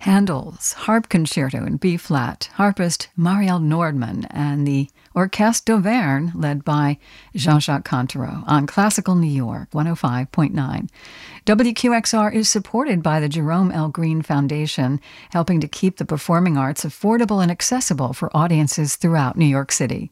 Handel's Harp Concerto in B-flat, harpist Marielle Nordman, and the Orchestre d'Auvergne, led by Jean-Jacques Contreras, on Classical New York 105.9. WQXR is supported by the Jerome L. Green Foundation, helping to keep the performing arts affordable and accessible for audiences throughout New York City.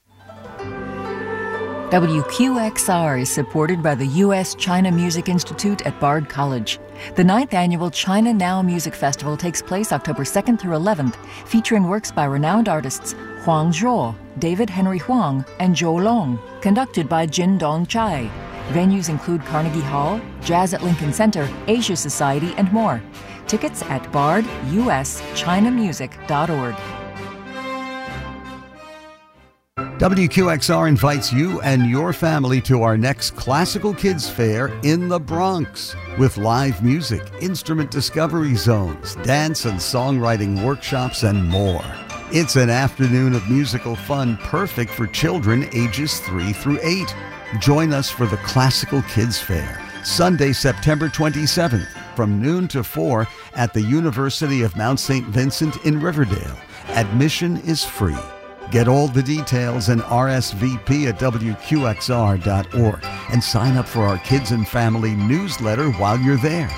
WQXR is supported by the U.S.-China Music Institute at Bard College. The 9th annual China Now Music Festival takes place October 2nd through 11th, featuring works by renowned artists Huang Zhuo, David Henry Huang, and Zhou Long, conducted by Jin Dong Chai. Venues include Carnegie Hall, Jazz at Lincoln Center, Asia Society, and more. Tickets at bardus.chinamusic.org. WQXR invites you and your family to our next Classical Kids Fair in the Bronx with live music, instrument discovery zones, dance and songwriting workshops, and more. It's an afternoon of musical fun perfect for children ages 3 through 8. Join us for the Classical Kids Fair, Sunday, September 27th, from noon to 4 at the University of Mount St. Vincent in Riverdale. Admission is free. Get all the details and RSVP at WQXR.org and sign up for our Kids and Family newsletter while you're there.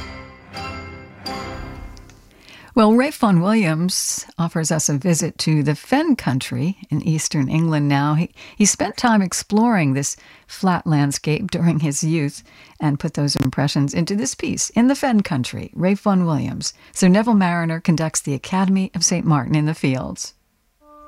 Well, Ralph Vaughan Williams offers us a visit to the Fen Country in eastern England now. He spent time exploring this flat landscape during his youth and put those impressions into this piece, In the Fen Country, Ralph Vaughan Williams. Sir Neville Marriner conducts the Academy of St. Martin in the Fields.